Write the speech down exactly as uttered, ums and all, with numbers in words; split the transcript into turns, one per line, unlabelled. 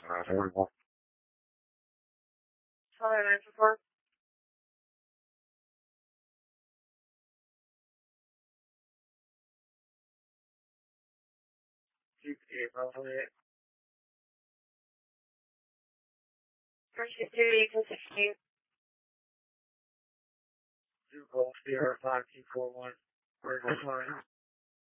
Uh, forty-one.
Sorry, nine two four.
Two eight, Bravo twenty-eight.
First security, two sixteen.
Two Golf Sierra five two four one. Where's the flying?